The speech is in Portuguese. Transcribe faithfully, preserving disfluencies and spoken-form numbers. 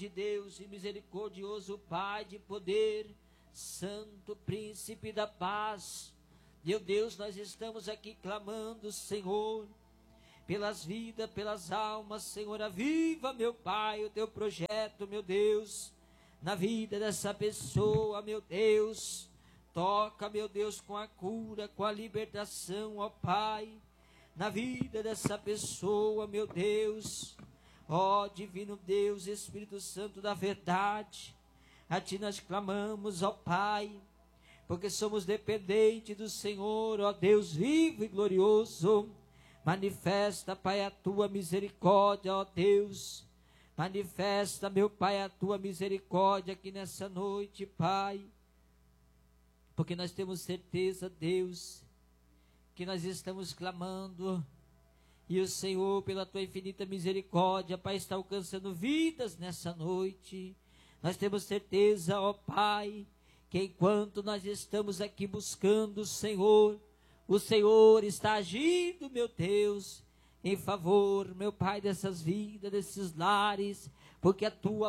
de Deus e misericordioso Pai de poder, Santo Príncipe da paz, meu Deus, nós estamos aqui clamando, Senhor, pelas vidas, pelas almas, Senhor, aviva, meu Pai, o teu projeto, meu Deus, na vida dessa pessoa, meu Deus, toca, meu Deus, com a cura, com a libertação, ó Pai, na vida dessa pessoa, meu Deus, ó divino Deus, Espírito Santo da verdade, a Ti nós clamamos, ó Pai, porque somos dependentes do Senhor, ó Deus vivo e glorioso. Manifesta, Pai, a Tua misericórdia, ó Deus. Manifesta, meu Pai, a Tua misericórdia aqui nessa noite, Pai. Porque nós temos certeza, Deus, que nós estamos clamando, e o Senhor, pela Tua infinita misericórdia, Pai, está alcançando vidas nessa noite. Nós temos certeza, ó Pai, que enquanto nós estamos aqui buscando o Senhor, o Senhor está agindo, meu Deus, em favor, meu Pai, dessas vidas, desses lares, porque a Tua